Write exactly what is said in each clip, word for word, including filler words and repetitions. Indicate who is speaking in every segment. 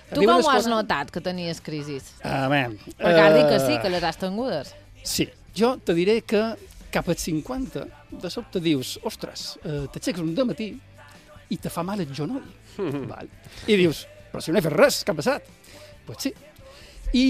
Speaker 1: Tu com ho has notat, que tenies crisis?
Speaker 2: Ah, bé...
Speaker 1: Perquè has dit que sí, que les has tingudes.
Speaker 2: Sí, jo te diré que cap als cinquanta, de sobte dius, ostres, eh, t'aixeques un matí i te fa mal el genoll. Val? I dius, però si no he fet res, què ha passat? Doncs pues sí. I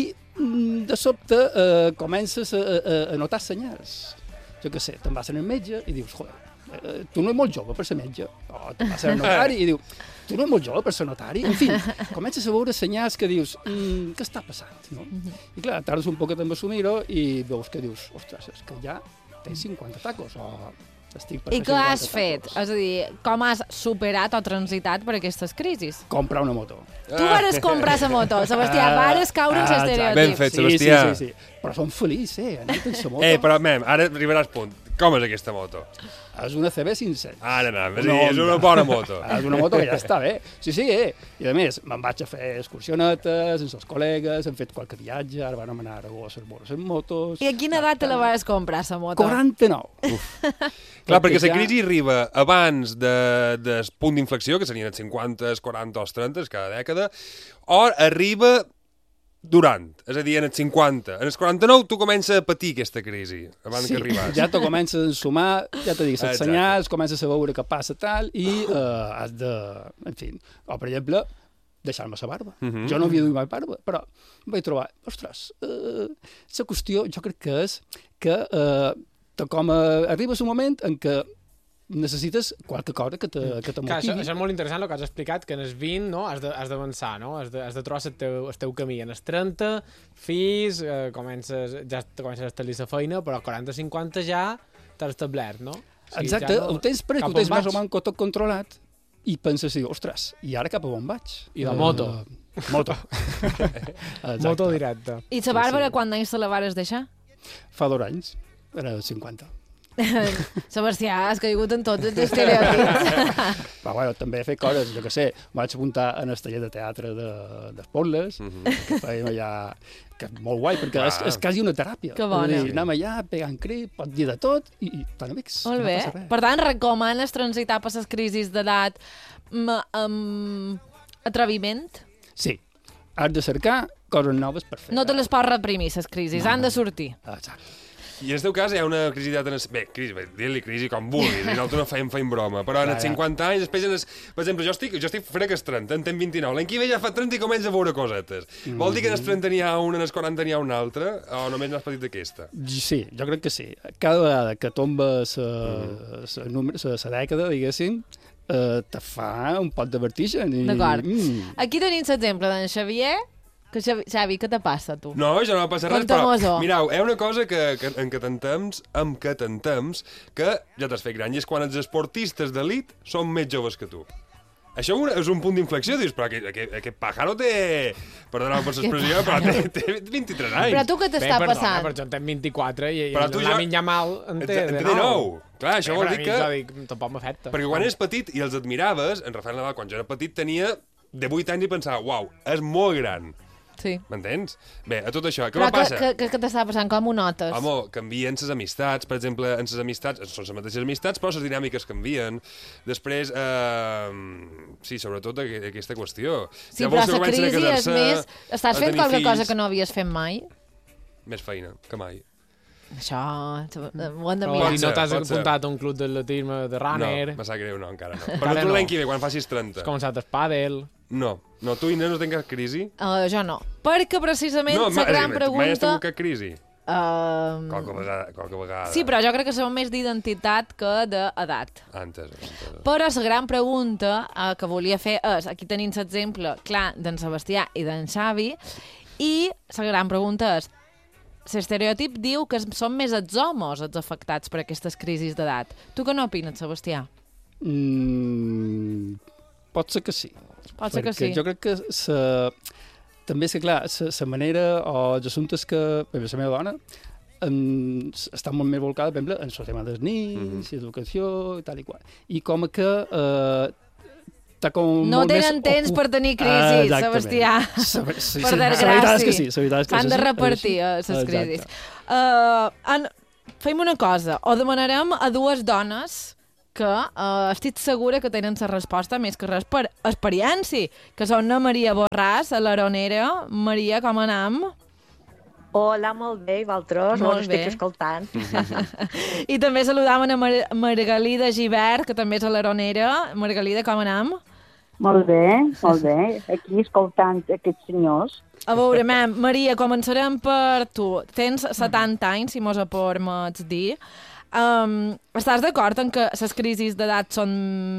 Speaker 2: de sobte eh, comences a, a, a notar senyals. Jo què sé, te'n vas al metge i dius, joder, eh, tu no ets molt jove per ser metge. O te'n vas al notari i dius, tu no ets molt jove per ser notari. En fi, comences a veure senyals que dius, mm, què està passant? No? I clar, tardes un poquet en assumir-ho i veus que dius, ostres, és que ja tens cinquanta tacos o estic per
Speaker 1: I què has fet? Tacos. És a dir, com has superat o transitat per aquestes crisis?
Speaker 2: Comprar una moto.
Speaker 1: Tu vares comprar la moto, Sebastià, vares caure en l'estereotip.
Speaker 3: Ben fet, Sebastià.
Speaker 2: Sí, sí, sí, sí. Però som feliç, eh? Anat en la moto.
Speaker 3: Eh, però, mem, ara arribaràs punt. Com és aquesta moto?
Speaker 2: És una C B cinc-cents.
Speaker 3: Ara, no, és, no, és una bona moto.
Speaker 2: És una moto que ja està bé. Sí, sí, eh? I a més, me'n vaig a fer excursionetes amb els col·legues, hem fet qualque viatge, ara vam anar a Aragó a les motos...
Speaker 1: I a quina edat te la vas comprar, la moto?
Speaker 2: quaranta-nou.
Speaker 3: Uf. Clar, perquè la crisi arriba abans de, del punt d'inflexió, que serien els cinquanta, els quaranta o els trenta, cada dècada, o arriba durant, és a dir, en els cinquanta. En els quaranta-nou tu comences a patir aquesta crisi, abans
Speaker 2: sí,
Speaker 3: que arribas.
Speaker 2: Ja te comences a ensumar, ja te dic, els senyals, comences a veure què passa tal, i eh, has de, en fi, o per exemple, deixar-me la barba. Uh -huh. Jo no havia duit mai barba, però em vaig trobar, ostres, eh, la qüestió jo crec que és que eh, te com a, arribes un moment en què necessites qualque cosa que te, que te motivi.
Speaker 4: Clar, això, això és molt interessant el que has explicat, que en els vint no, has d'avançar, no? has, de, has de trobar el teu, el teu camí. En els trenta, fills, eh, comences, ja comences a establir la feina, però als quaranta cinquanta ja t'has establert, no? O sigui,
Speaker 2: exacte,
Speaker 4: ja no,
Speaker 2: ho tens perquè ho tens més o menys tot controlat i penses, ostres, i ara cap a on vaig?
Speaker 4: I la moto.
Speaker 2: Uh, moto.
Speaker 4: Moto directa.
Speaker 1: I la Bàrbara, sí, sí. Quan d'anys te la vares deixar?
Speaker 2: Fa dos anys, era cinquanta.
Speaker 1: Sebastià, has caigut en tots els estereotips.
Speaker 2: Però bueno, també he fet coses, jo què sé, vaig apuntar en el taller de teatre de, d'Espotles, uh -huh. que fèiem allà, que és molt guai, perquè és, és quasi una teràpia.
Speaker 1: Que bona.
Speaker 2: Dir, anem allà, pegant crit, pots dir de tot, i, i fan amics.
Speaker 1: Molt bé.
Speaker 2: No
Speaker 1: per tant, recomanes transitar per les crisis d'edat amb atreviment?
Speaker 2: Sí. Has de cercar coses noves per fer.
Speaker 1: No te les pots reprimir, les crisis, no, han de sortir.
Speaker 2: Exacte.
Speaker 3: I en el teu cas hi ha una crisi d'edat... El... Bé, crisi, dir-li crisi com vulguis, i nosaltres no feim, feim broma, però en els cinquanta anys, després, en els... per exemple, jo estic, jo estic fent aquests trenta, en tenc vint-i-nou, l'any que ve ja fa trenta i comença a veure cosetes. Mm -hmm. Vol dir que en els trenta n'hi ha una, en els quaranta n'hi ha una altra, o només n'has patit d'aquesta?
Speaker 2: Sí, jo crec que sí. Cada vegada que tomba la dècada, diguéssim, eh, te fa un pot de vertigen. I...
Speaker 1: D'acord. Mm. Aquí tenim l'exemple d'en Xavier. Que, Xavi, què te passa, tu?
Speaker 3: No, això no passa res, però mireu, hi ha una cosa que, que, en què t'entems, amb què t'entems, que ja t'has fet gran, i és quan els esportistes d'elit són més joves que tu. Això és un punt d'inflexió, dius, però aquest, aquest, aquest pájaro té, perdoneu per l'expressió, però té, té vint-i-tres anys.
Speaker 1: Però tu què t'està
Speaker 4: Bé,
Speaker 1: passant?
Speaker 4: Perdona, però jo en tenc vint-i-quatre i, i l'Amin Yamal en té de
Speaker 3: nou. Clar, això vol dir que...
Speaker 4: Jo dic, tampoc m'afecta.
Speaker 3: Perquè quan eres petit i els admiraves, en Rafael Nadal, quan jo era petit, tenia de vuit anys i pensava, uau, és molt gran.
Speaker 1: Sí.
Speaker 3: M'entens? Bé, a tot això, què
Speaker 1: Però
Speaker 3: me passa?
Speaker 1: Però què t'està passant? Com ho notes?
Speaker 3: Home, canvien les amistats, per exemple, en les amistats, són les mateixes amistats, però les dinàmiques canvien. Després, eh, sí, sobretot aquesta qüestió.
Speaker 1: Sí, ja però la crisi és més... Estàs fent qualque cosa que no havies fet mai?
Speaker 3: Més feina que mai.
Speaker 1: Això, ho hem de mirar.
Speaker 4: I no t'has apuntat a un club d'atletisme de runner?
Speaker 3: No, me sap greu, no, encara no. Però tu l'any que ve, quan facis trenta.
Speaker 4: Has començat el pàdel?
Speaker 3: No. No, tu, Inés, no tens cap crisi?
Speaker 1: Uh, jo no. Perquè, precisament, la
Speaker 3: no,
Speaker 1: gran pregunta...
Speaker 3: Mai has tingut cap crisi?
Speaker 1: Uh...
Speaker 3: Qualque vegada, qualque vegada.
Speaker 1: Sí, però jo crec que són més d'identitat que d'edat.
Speaker 3: Ah, entès, entès.
Speaker 1: Però la gran pregunta uh, que volia fer és, aquí tenim l'exemple, clar, d'en Sebastià i d'en Xavi, i la gran pregunta és, l'estereotip diu que són més els homes els afectats per aquestes crisis d'edat. Tu què n'opines, Sebastià?
Speaker 2: Mm, pot ser que sí.
Speaker 1: Pot ser que sí.
Speaker 2: Jo crec que sa, també és que, clar, la manera o els assumptes que, per la meva dona, en, estan molt més volcades, per exemple, en el tema dels nins, mm-hmm. educació i tal i qual. I com que eh, com
Speaker 1: no tenen temps per tenir crisis, ah, Sebastià.
Speaker 2: Sí, sí,
Speaker 1: per
Speaker 2: sí,
Speaker 1: desgràcia.
Speaker 2: És que sí, s'han
Speaker 1: de repartir les crisis. Uh, en, fem una cosa, o demanarem a dues dones que uh, estic segura que tenen la resposta més que res per experiència, que són la Maria Borràs, a l'Aronera. Maria, com anam?
Speaker 5: Hola, molt bé, i vosaltres?
Speaker 1: Molt
Speaker 5: Us
Speaker 1: bé.
Speaker 5: estic escoltant.
Speaker 1: I també saludam a Mar Margalida Givert, que també és a l'Aronera. Margalida, com anam?
Speaker 6: Molt bé, molt bé. Aquí escoltant aquests senyors.
Speaker 1: A veure, mam, Maria, començarem per tu. Tens setanta anys, si mos ho permets dir. Um, estàs d'acord en que les crisis d'edat són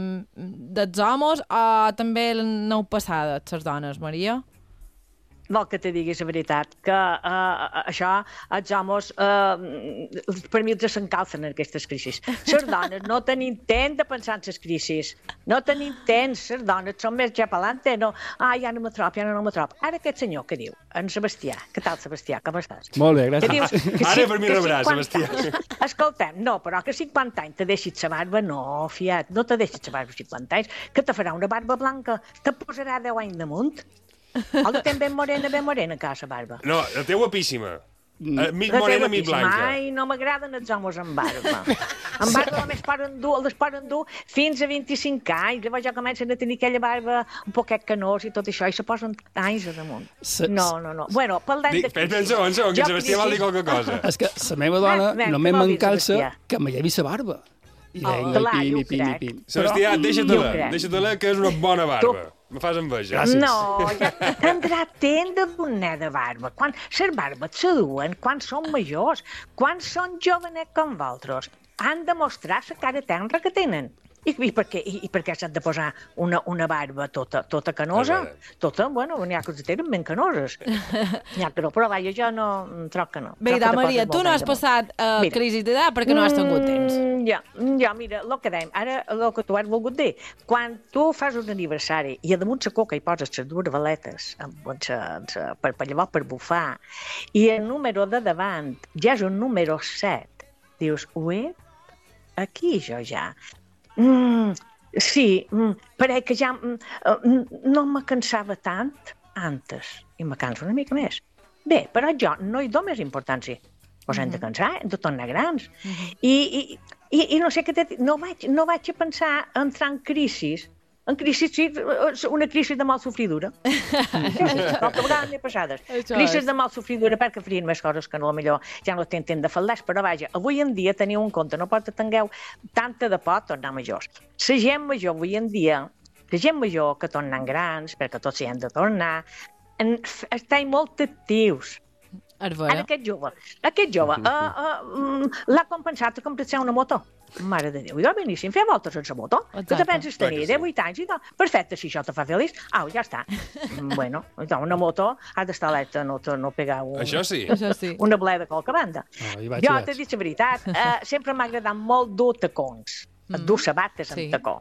Speaker 1: dels homes o també n'heu passat, les dones, Maria?
Speaker 5: Vol que te diguis la veritat, que uh, això, els homes, uh, per mi els s'encalcen en aquestes crisis. Les dones no tenim temps de pensar en les crisis. No tenim temps, les dones són més japalante, no? Ah, ja no me trob, ja no me trob. Ara aquest senyor que diu, en Sebastià, què tal, Sebastià, com estàs?
Speaker 2: Molt bé, gràcies.
Speaker 5: Que dius, que
Speaker 3: Ara
Speaker 5: si,
Speaker 3: per mi
Speaker 5: que
Speaker 3: rebràs,
Speaker 5: cinquanta
Speaker 3: Sebastià.
Speaker 5: anys- Escoltem, no, però que cinquanta anys te deixis la barba, no, fiat, no te deixis la barba cinquanta anys, que te farà una barba blanca, te posarà deu anys damunt. O la tens ben morena, ben morena, que la barba.
Speaker 3: No, la teva guapíssima. Uh, mig
Speaker 5: La
Speaker 3: morena,
Speaker 5: teva
Speaker 3: mig
Speaker 5: guapíssima.
Speaker 3: blanca.
Speaker 5: Ai, no m'agraden els homes amb barba. Amb barba només poden dur, les poden dur fins a vint-i-cinc anys. Llavors ja comencen a tenir aquella barba un poquet canós i tot això, i se posen anys a damunt.
Speaker 2: Se-
Speaker 5: No, no, no. Bueno, parlem
Speaker 3: Dic,
Speaker 5: de
Speaker 3: espera un
Speaker 5: crisis.
Speaker 3: segon, un segon, que
Speaker 5: Jo
Speaker 3: en Sebastià vol dir
Speaker 5: crisis-
Speaker 3: qualque cosa.
Speaker 2: És que la meva dona
Speaker 5: Ven, ven,
Speaker 2: només
Speaker 5: què vol dir,
Speaker 2: m'encalça
Speaker 5: Sebastià?
Speaker 2: que me llevi la barba. I
Speaker 5: Oh,
Speaker 2: venga,
Speaker 5: clar,
Speaker 2: i
Speaker 5: jo
Speaker 2: pim,
Speaker 5: ho
Speaker 2: i pim, i
Speaker 5: crec.
Speaker 2: pim.
Speaker 3: Sebastià,
Speaker 5: Jo
Speaker 3: deixa-te-la,
Speaker 5: crec.
Speaker 3: deixa-te-la, que és una bona barba. Me fas enveja.
Speaker 2: Gràcies.
Speaker 5: No, ja tindrà temps de donar de barba. Quan les barbes se duen, quan són majors, quan són jovenets com vosaltres, han de mostrar la cara tenra que tenen. I, i, per què, i, i per què s'han de posar una, una barba tota, tota canosa?
Speaker 3: A veure.
Speaker 5: Tota, bueno, n'hi ha que els tenen ben canoses. N'hi ha que no, però vaja, jo no, troc que no.
Speaker 1: Bé,
Speaker 5: Troc que
Speaker 1: da,
Speaker 5: te
Speaker 1: Maria,
Speaker 5: poses
Speaker 1: tu
Speaker 5: molt
Speaker 1: no
Speaker 5: ben
Speaker 1: has
Speaker 5: damunt.
Speaker 1: passat uh,
Speaker 5: Mira.
Speaker 1: crisi d'edat perquè no has tingut temps.
Speaker 5: Mm, ja, ja, mira, el que dèiem, ara el que tu has volgut dir, quan tu fas un aniversari i a damunt la coca hi poses les dues veletes amb, amb, amb, amb, per, per llavors per bufar, i el número de davant ja és un número set, dius, ué, aquí jo ja. Mm, sí, mm, perquè que ja mm, mm, no me cansava tant antes, i me canso una mica més. Bé, però jo no hi dono més importància. Pues hem de cansar, hem de tornar grans. I, i, i, i no sé què t'he dit, no vaig, no vaig a pensar a entrar en crisis. En crisi, sí, una crisi de mal sofridura. Qualque vegada m'he passades.
Speaker 1: Això
Speaker 5: Crisis
Speaker 1: és.
Speaker 5: de mal sofridura perquè farien més coses que no, millor ja no tenen temps de faldars, però vaja, avui en dia teniu en compte, no pot tingueu tanta de por tornar majors. La gent major avui en dia, la gent major que tornen grans, perquè tots hi han de tornar, en, estan molt actius.
Speaker 1: És
Speaker 5: Ara
Speaker 1: vera.
Speaker 5: aquest jove, aquest jove uh, uh, l'ha compensat a comprar-se una moto. Mare de Déu, jo beníssim, fer voltes sense moto. Que te
Speaker 1: Exacte.
Speaker 5: penses
Speaker 3: Clar que
Speaker 5: tenir
Speaker 3: sí.
Speaker 5: de vuit anys i tal. Perfecte, si això te fa feliç, au, ja està. Mm, bueno, doncs una moto ha d'estar alerta, no, te- no pegar un,
Speaker 3: Això sí.
Speaker 1: Això sí.
Speaker 5: una bleda a qualque banda.
Speaker 2: Ah, hi vaig,
Speaker 5: Jo
Speaker 2: hi vaig.
Speaker 5: t'he dit la veritat, eh, sempre m'ha agradat molt dur tacons,
Speaker 1: Mm.
Speaker 5: dur sabates amb
Speaker 1: Sí.
Speaker 5: tacó.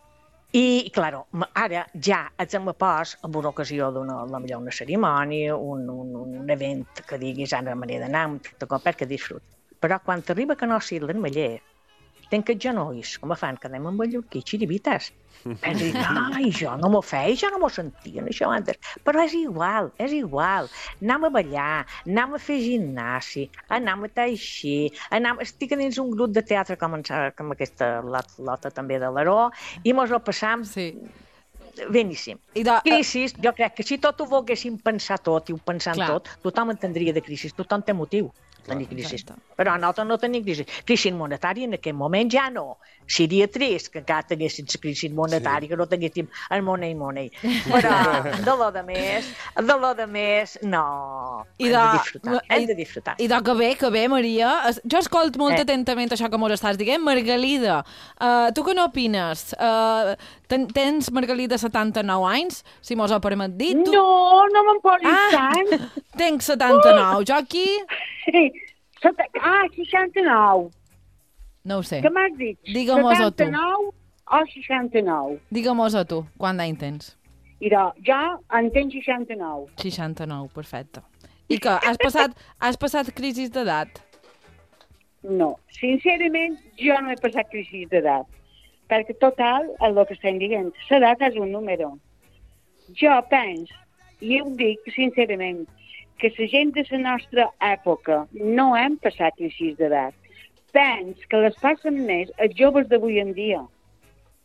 Speaker 5: I, claro, m- ara ja ets en pas en una ocasió d'una, a lo millor una cerimònia, un, un, un event que diguis ara me n'he d'anar amb tacó perquè disfrut. Però quan t'arriba que no sigui l'enmeller, tenc els genolls, com a fan, que anem amb mallorquí, xiribites. Per dir, ai, jo no m'ho feia, jo no m'ho sentien, això antes. Però és igual, és igual. Anem a ballar, anem a fer gimnasi, anem a teixir, anem... estic a dins un grup de teatre com, en, com aquesta lot, lota també de l'Aró, i mos ho passam
Speaker 1: Sí.
Speaker 5: beníssim.
Speaker 1: I de,
Speaker 5: Crisis, jo crec que si tot ho volguéssim pensar tot i ho pensant
Speaker 1: Clar.
Speaker 5: tot, tothom entendria de crisis, tothom té motiu de tenir crisis.
Speaker 1: exacte.
Speaker 5: Però nosaltres no tenim crisi. Crisi monetària en aquest moment ja no. Seria trist que encara tinguéssim crisi monetària, sí. Que no tinguéssim el money money. Però de lo de més, de lo de més, no.
Speaker 1: I
Speaker 5: hem
Speaker 1: de,
Speaker 5: de disfrutar, hem
Speaker 1: i,
Speaker 5: de disfrutar.
Speaker 1: I de que bé, que bé, Maria. Es- Jo escolto molt
Speaker 5: Eh.
Speaker 1: atentament això que mos estàs dient. Margalida, uh, tu què n'opines? Uh, ten, tens, Margalida, setanta-nou anys, si mos ho permet dir? Tu...
Speaker 6: No, no me'n posis
Speaker 1: Ah,
Speaker 6: tant.
Speaker 1: tenc setanta-nou. Jo aquí
Speaker 6: Seta- Ah, seixanta-nou.
Speaker 1: no ho sé.
Speaker 6: Què m'has dit?
Speaker 1: Digue-mos-ho tu.
Speaker 6: setanta-nou o seixanta-nou?
Speaker 1: Digue-mos-ho tu. Quant d'any tens?
Speaker 6: Mira, jo en tenc seixanta-nou.
Speaker 1: seixanta-nou, perfecte. I que has passat, has passat crisis d'edat?
Speaker 6: No, sincerament, jo no he passat crisi d'edat. Perquè total, el que estem dient, l'edat és un número. Jo penso, i ho dic sincerament, que la gent de la nostra època no hem passat crisi d'edat. Penso que les passen més els joves d'avui en dia.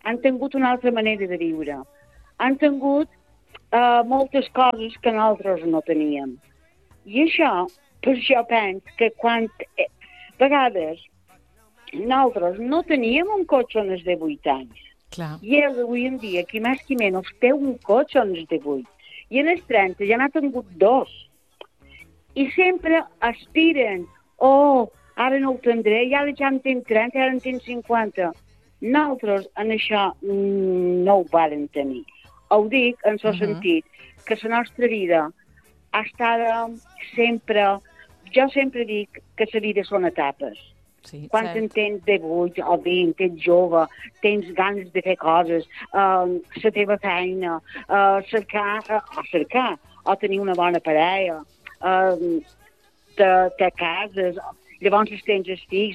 Speaker 6: han tingut una altra manera de viure. Han tingut uh, moltes coses que nosaltres no teníem. I això, pues jo penso que quan eh, vegades nosaltres no teníem un cotxe on es de vuit anys.
Speaker 1: Clar.
Speaker 6: I ells avui en dia, qui més qui menys, té un cotxe on es de vuit. I en els trenta ja n'ha tingut dos. I sempre aspiren, oh, ara no ho tindré, i ara ja en tinc trenta, ara en tinc cinquanta. Nosaltres en això no ho vàrem tenir. Ho dic en el uh -huh. sentit que la nostra vida ha estat sempre... Jo sempre dic que la vida són etapes.
Speaker 1: Sí,
Speaker 6: quan
Speaker 1: cert.
Speaker 6: en tens divuit o vint, ets jove, tens ganes de fer coses, uh, la teva feina, uh, cercar, uh, o cercar, o tenir una bona parella, uh, te, te cases, llavors tens els fills,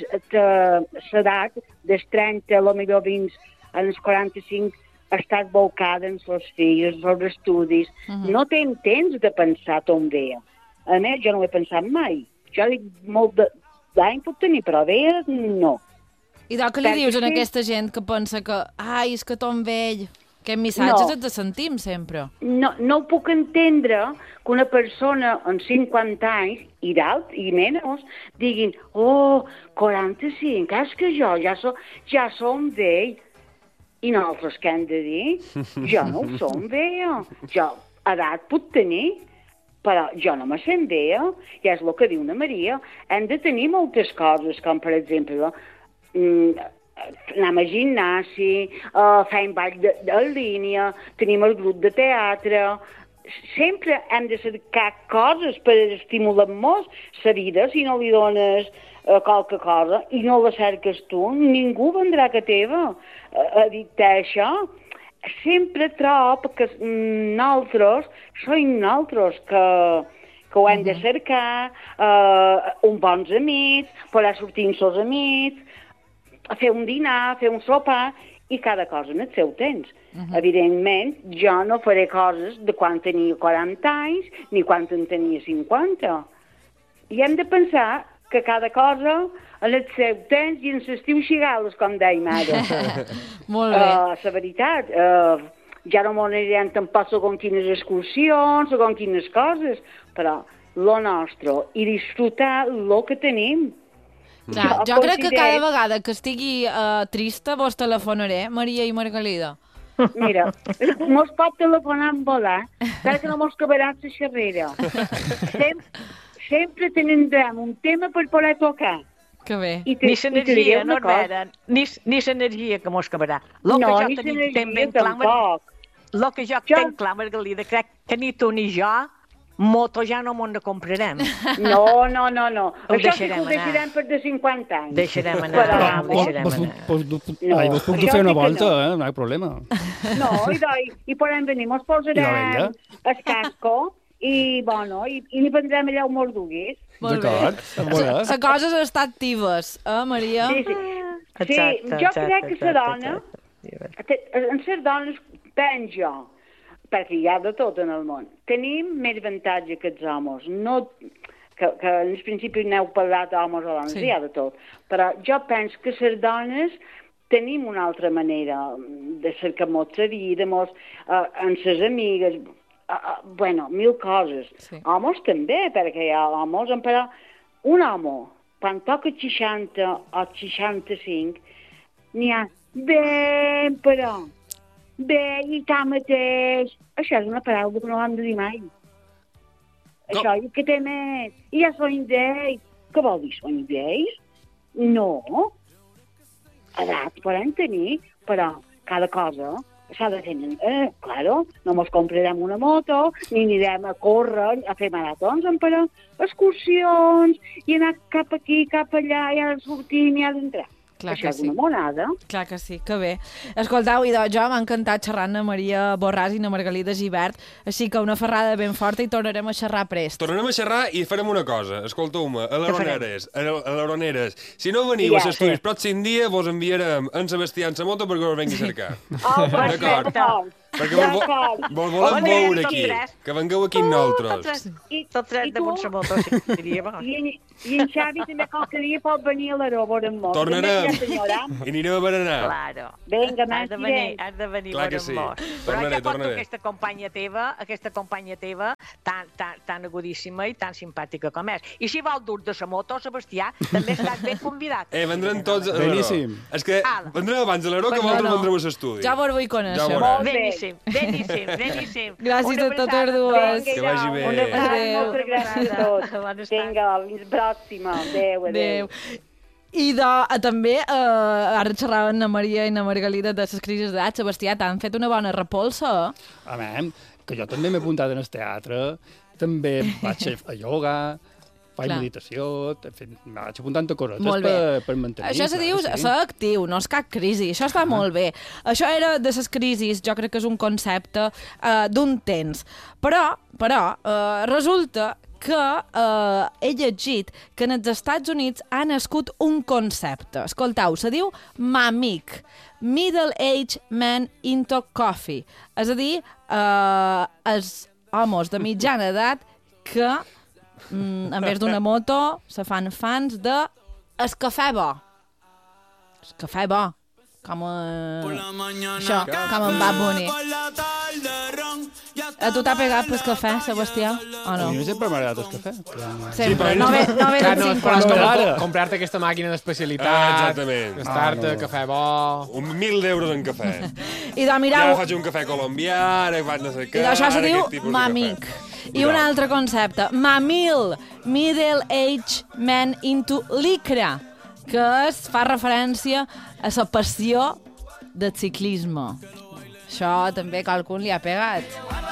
Speaker 6: l'edat dels trenta, potser fins als quaranta-cinc, estàs volcada en els fills, els estudis. Uh -huh. No tens temps de pensar on ve. A més, jo no ho he pensat mai. Jo dic molt de... L'any puc tenir, però bé, no.
Speaker 1: I doncs què li dius a aquesta gent que pensa que ai, és que ton vell... Aquests missatges no. ens sentim sempre.
Speaker 6: No, no ho puc entendre que una persona amb cinquanta anys i d'alt i menys diguin oh, quaranta-cinc, és que jo ja, so, ja som vell. I nosaltres què hem de dir? Jo no ho som vella. Jo edat puc tenir, però jo no me sent vella. I és el que diu la Maria. Hem de tenir moltes coses, com per exemple... Mm, anem al gimnasi, uh, fem ball de, de línia, tenim el grup de teatre... Sempre hem de cercar coses per estimular-nos la vida. Si no li dones uh, qualque cosa i no la cerques tu, ningú vendrà a casa teva uh, a dir-te això. Sempre trobo que nosaltres, som nosaltres que, que ho hem de cercar, uh, uns bons amics, poder sortir amb els amics, a fer un dinar, fer un sopar, i cada cosa en el seu temps. Uh -huh. Evidentment, jo no faré coses de quan tenia quaranta anys ni quan en tenia cinquanta. I hem de pensar que cada cosa en el seu temps i en l'estiu xigales, com deia mare.
Speaker 1: Molt bé.
Speaker 6: Uh, la veritat, uh, ja no m'ho anirem tampoc segons quines excursions, segons quines coses, però lo nostre i disfrutar lo que tenim.
Speaker 1: Clar, jo, jo crec que cada vegada que estigui uh, trista vos telefonaré, Maria i Margalida.
Speaker 6: Mira, mos pot telefonar en volar, perquè que no mos caberà la xerrera. Sem sempre tindrem un tema per poder tocar.
Speaker 1: Que bé.
Speaker 5: I te, ni l'energia, no, Vera, ni, ni l'energia que mos caberà. Lo
Speaker 6: no,
Speaker 5: que jo
Speaker 6: ni l'energia
Speaker 5: tampoc. El que jo, jo tenc clar, Margalida, crec que ni tu ni jo moto ja no m'ho comprarem.
Speaker 6: No, no, no, no.
Speaker 5: Ho
Speaker 6: Això sí que ho
Speaker 5: deixarem
Speaker 6: deixarem per de cinquanta anys.
Speaker 5: Deixarem anar,
Speaker 6: Però,
Speaker 5: ho deixarem
Speaker 2: vos,
Speaker 5: anar.
Speaker 2: Vos, vos, no, ai, vos puc fer una volta, no. eh? No hi ha problema.
Speaker 6: No, i, i, i podem venir, mos posarem el casco i, bueno, i, i li prendrem allà un morduguis.
Speaker 2: D'acord,
Speaker 1: la cosa ha estat actives, eh, Maria?
Speaker 6: Sí, sí. Sí,
Speaker 5: exacte,
Speaker 6: jo
Speaker 5: exacte,
Speaker 6: crec que la dona,
Speaker 5: exacte.
Speaker 6: en les dones, penso jo, perquè hi ha de tot en el món, tenim més avantatge que els homes. No, que, que en el principi n'heu parlat d'homes o dones, sí. Hi ha de tot. Però jo penso que les dones tenim una altra manera de cercar-nos la vida, mos, uh, amb les amigues, uh, uh, bueno, mil coses. Sí. Homes també, perquè hi ha homes, però un home, quan toca seixanta o seixanta-cinc, n'hi ha ben, però... Bé, i tant mateix. Això és una paraula que no hem de dir mai. Com? Això, i que té més? I ja són vells. Què vol dir, són vells? No. Edat podem tenir, però cada cosa s'ha de tenir. Eh, claro, no mos comprarem una moto, ni anirem a córrer, a fer maratons, però excursions, i anar cap aquí, cap allà, i ara sortim i ara entrar.
Speaker 1: Clar
Speaker 6: Això
Speaker 1: que
Speaker 6: és
Speaker 1: sí.
Speaker 6: una monada.
Speaker 1: Clar que sí, que bé. Escoltau, i jo m'ha encantat xerrar amb Maria Borràs i na Margalida Gibert, així que una ferrada ben forta i tornarem a xerrar prest.
Speaker 3: Tornarem a xerrar i farem una cosa. Escolteu-me, a l'Aroneres, a l'Aroneres, si no veniu ja, a l'estudi el sí. pròxim dia, vos enviarem en Sebastià en sa moto perquè us vengui a cercar.
Speaker 6: Oh,
Speaker 3: d'acord. Perquè vol, vol, vol, volem veure aquí, que vengueu aquí amb nosaltres.
Speaker 5: Tots tres de Montsemoto, sí, diria.
Speaker 6: I en Xavi també qualque dia pot venir a l'Arobo amb mos.
Speaker 3: Tornarem. I anirem a berenar.
Speaker 5: Claro.
Speaker 6: Vinga,
Speaker 5: has de venir, has de venir
Speaker 3: Clar que sí.
Speaker 5: Però ja porto aquesta companya teva, aquesta companya teva, tan, tan, tan agudíssima i tan simpàtica com és. I si vol dur de sa moto, Sebastià, també estàs ben convidat.
Speaker 3: Eh, vendran tots a l'Aro.
Speaker 2: Beníssim.
Speaker 3: És que vendrem abans a l'Aro que vosaltres vendreu a l'estudi.
Speaker 1: Ja vos vull conèixer.
Speaker 3: Ja
Speaker 5: beníssim, beníssim, beníssim.
Speaker 1: Gràcies a totes dues.
Speaker 3: Que vagi bé.
Speaker 6: Adéu. Moltes gràcies a tots. Vinga, fins la pròxima. Adéu, adéu.
Speaker 1: I de, uh, també, uh, ara xerraven na Maria i na Margalida de les crisis d'edat. Sebastià, t'han fet una bona repolsa.
Speaker 2: A veure, que jo també m'he apuntat en el teatre, també vaig a ioga, faig
Speaker 1: Clar.
Speaker 2: meditació, en fi, vaig apuntant a coses
Speaker 1: Molt bé.
Speaker 2: per, per mantenir.
Speaker 1: Això se
Speaker 2: clar,
Speaker 1: diu
Speaker 2: sí.
Speaker 1: ser actiu, no és cap crisi. Això està molt bé. Això era de les crisis, jo crec que és un concepte uh, d'un temps. Però, però uh, resulta que uh, he llegit que en els Estats Units ha nascut un concepte. Escoltau, se diu MAMIC, Middle Age Men into Coffee. És a dir, uh, els homes de mitjana edat que Mm, en vez d'una moto, se fan fans de el cafè bo. El cafè bo. Com a... Això, com en Bad Bunny. A tu t'ha pegat pel cafè, Sebastià, o
Speaker 2: A
Speaker 1: no?
Speaker 2: mi sempre m'ha agradat el cafè.
Speaker 1: Sempre, no ve, no ve
Speaker 4: Clar,
Speaker 1: del
Speaker 4: no, però és
Speaker 1: cinquanta.
Speaker 4: com
Speaker 2: Ara.
Speaker 4: comprar-te aquesta màquina
Speaker 3: Ah,
Speaker 4: d'especialitat,
Speaker 3: exactament.
Speaker 4: gastar-te
Speaker 2: Ah, no.
Speaker 4: cafè bo...
Speaker 3: Un mil d'euros en cafè.
Speaker 1: I de
Speaker 3: Ja
Speaker 1: mirau,
Speaker 3: faig un cafè colombià, ara faig no sé què...
Speaker 1: i d'això se
Speaker 3: ara
Speaker 1: diu
Speaker 3: aquest tipus de
Speaker 1: MAMIC.
Speaker 3: cafè.
Speaker 1: I un altre concepte, MAMIL, Middle Age Men into Lycra, que es fa referència a la passió del ciclisme. Això també qualcun li ha pegat.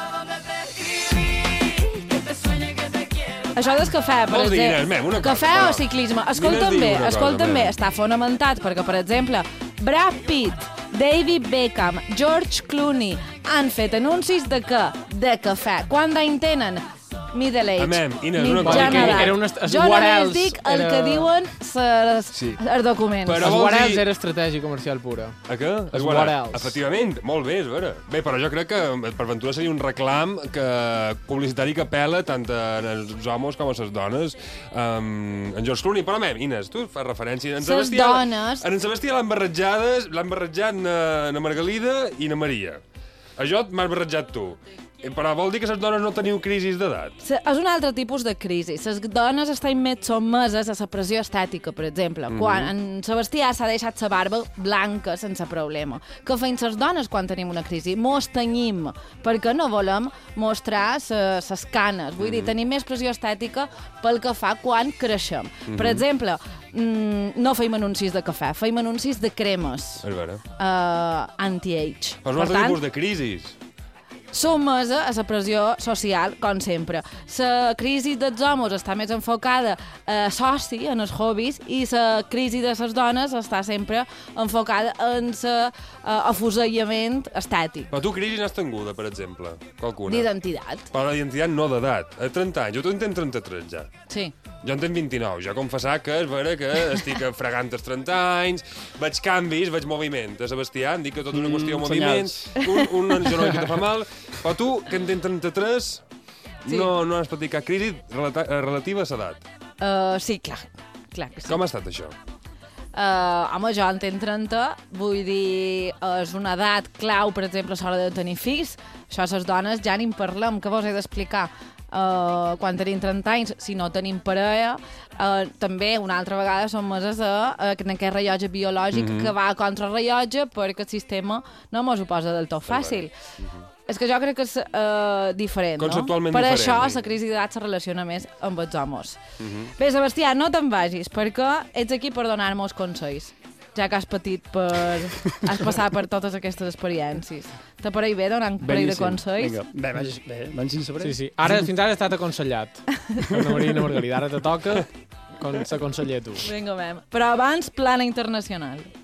Speaker 1: Això del cafè, per
Speaker 3: Vols dir,
Speaker 1: exemple.
Speaker 3: Inés, mem, una cosa,
Speaker 1: Cafè
Speaker 3: però-
Speaker 1: o ciclisme?
Speaker 3: Inés,
Speaker 1: Escolta'm
Speaker 3: diu
Speaker 1: bé,
Speaker 3: una cosa,
Speaker 1: escolta'm bé,
Speaker 3: mem.
Speaker 1: està fonamentat, perquè, per exemple, Brad Pitt, David Beckham, George Clooney han fet anuncis de què? De cafè. Quant d'any tenen? Middle age.
Speaker 3: Amem, Inés, una cosa.
Speaker 1: mitjana edat.
Speaker 4: Era un est-
Speaker 1: Jo
Speaker 4: what
Speaker 1: només
Speaker 4: else?
Speaker 1: dic el
Speaker 4: Era-
Speaker 1: que diuen els
Speaker 3: Sí.
Speaker 1: documents.
Speaker 3: Però
Speaker 4: Els
Speaker 3: vols
Speaker 4: What Else
Speaker 3: dir-
Speaker 4: era estratègia comercial pura.
Speaker 3: A què?
Speaker 4: Els
Speaker 3: What
Speaker 4: what
Speaker 3: else?
Speaker 4: else.
Speaker 3: Efectivament, molt bé, és vera. Bé, però jo crec que per Ventura seria un reclam que publicitari que apela tant als homes com a les dones. Um, en George Clooney, però, mem, Inés, tu fas referència. En
Speaker 1: Ses
Speaker 3: Sebastià,
Speaker 1: dones-
Speaker 3: En Sebastià l'han barrejades, l'han barrejat na, na Margalida i na Maria. A jo m'has barrejat tu. Eh, Però vol dir que les dones no teniu crisis d'edat?
Speaker 1: Se- És un altre tipus de crisi. Les dones estan més sotmeses a la pressió estètica, per exemple.
Speaker 3: Mhm.
Speaker 1: Quan en Sebastià s'ha deixat la barba blanca sense problema. Què feim les dones quan tenim una crisi? Mos tenyim, perquè no volem mostrar les canes. Vull dir,
Speaker 3: Mhm.
Speaker 1: tenim més pressió estètica pel que fa quan creixem.
Speaker 3: Mhm.
Speaker 1: Per exemple, mm, no feim anuncis de cafè, feim anuncis de cremes
Speaker 3: És vera.
Speaker 1: uh, anti-age.
Speaker 3: Però és un altre tipus de crisis.
Speaker 1: Sotmesa a la pressió social, com sempre. La crisi dels homes està més enfocada a soci, en els hobbies, i la crisi de les dones està sempre enfocada en l'afusellament estètic.
Speaker 3: Però tu crisis n'has tinguda, per exemple? Qualcuna?
Speaker 1: D'identitat.
Speaker 3: Però d'identitat no d'edat. A trenta anys. Jo en tenc trenta-tres ja.
Speaker 1: Sí.
Speaker 3: Jo en tenc vint-i-nou. Jo confessar que és vera que estic fregant els trenta anys, veig canvis, veig moviment. A Sebastià em dic que tot una qüestió de
Speaker 2: Mm,
Speaker 3: moviment, un, un genoll que te fa mal, però tu, que en tens trenta-tres,
Speaker 1: Sí.
Speaker 3: no, no has patit cap crisi relata- relativa a l'edat.
Speaker 1: Uh, sí, clar. clar que sí.
Speaker 3: Com ha estat això?
Speaker 1: Uh, home, jo en tenc trenta, vull dir, és una edat clau, per exemple, a l'hora de tenir fills. Això les dones ja ni en parlem, que vos he d'explicar. Uh, quan tenim trenta anys, si no tenim parella, uh, també una altra vegada som meses a, a aquest rellotge biològic mm -hmm. que va a contrarrellotge perquè el sistema no mos ho posa del tot fàcil. Mm -hmm. És que jo crec que és uh, diferent, no?
Speaker 3: Conceptualment
Speaker 1: Per
Speaker 3: diferent,
Speaker 1: això
Speaker 3: sí.
Speaker 1: la crisi d'edat se relaciona més amb els homes.
Speaker 3: Mm -hmm.
Speaker 1: Bé, Sebastià, no te'n vagis, perquè ets aquí per donar-nos consells, ja que has patit per... has passat per totes aquestes experiències. T'apareix bé donar un parell de
Speaker 2: Beníssim.
Speaker 1: consells?
Speaker 2: Vinga, bé, vaig, bé, vaig sin saber.
Speaker 4: Sí, sí. Ara, fins ara he estat aconsellat. Per la Marina Margalida. Ara te toca con ser conseller tu.
Speaker 1: Vinga, mem. Però abans, plana internacional.